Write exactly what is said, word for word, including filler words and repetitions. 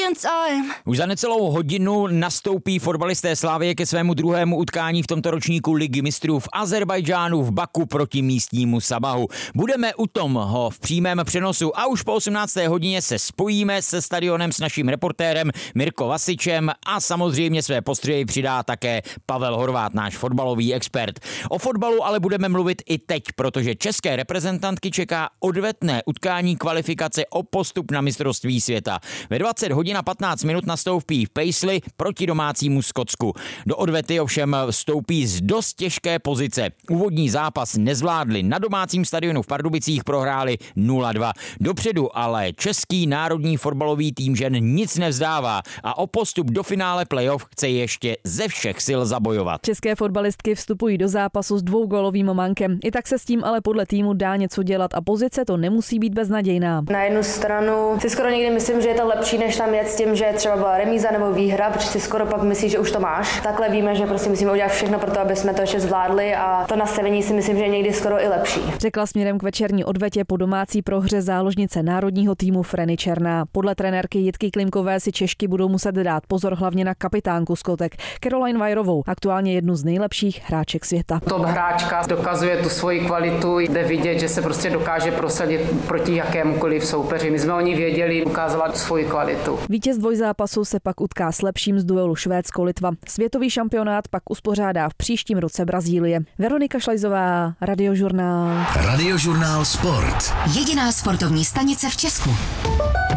Už za necelou hodinu nastoupí fotbalisté Slavie ke svému druhému utkání v tomto ročníku Ligy mistrů v Azerbajdžánu v Baku proti místnímu Sabahu. Budeme u toho v přímém přenosu a už po osmnácté hodině se spojíme se stadionem s naším reportérem Mirko Vasičem a samozřejmě své postřehy přidá také Pavel Horvát, náš fotbalový expert. O fotbalu ale budeme mluvit i teď, protože české reprezentantky čeká odvetné utkání kvalifikace o postup na mistrovství světa. Ve dvacet hodin a patnáct minut nastoupí v Paisley proti domácímu Skotsku. Do odvety ovšem vstoupí z dost těžké pozice. Úvodní zápas nezvládli, na domácím stadionu v Pardubicích prohráli nula dva. Dopředu ale český národní fotbalový tým žen nic nevzdává a o postup do finále playoff chce ještě ze všech sil zabojovat. České fotbalistky vstupují do zápasu s dvougolovým mankem. I tak se s tím ale podle týmu dá něco dělat a pozice to nemusí být beznadějná. Na jednu stranu si skoro někdy myslím, že je to lepší, než tam jet s tím, že třeba byla remíza nebo výhra, protože si skoro pak myslíš, že už to máš. Takhle víme, že prostě musíme udělat všechno pro to, aby jsme to ještě zvládli a to nastavení si myslím, že je někdy skoro i lepší. Řekla směrem k večerní odvetě po domácí prohře záložnice národního týmu Freny Černá. Podle trenérky Jitky Klimkové si Češky budou muset dát pozor hlavně na kapitánku Skotek Caroline Weirovou, aktuálně jednu z nejlepších hráček světa. Top hráčka dokazuje tu svoji kvalitu, jde vidět, že se prostě dokáže prosadit proti jakémukoliv soupeři. My jsme o ní věděli, ukázala svoji kvalitu. Vítěz dvojzápasu se pak utká s lepším z duelu Švédsko-Litva. Světový šampionát pak uspořádá v příštím roce Brazílie. Veronika Šlajzová, Radiožurnál. Radiožurnál Sport. Jediná sportovní stanice v Česku.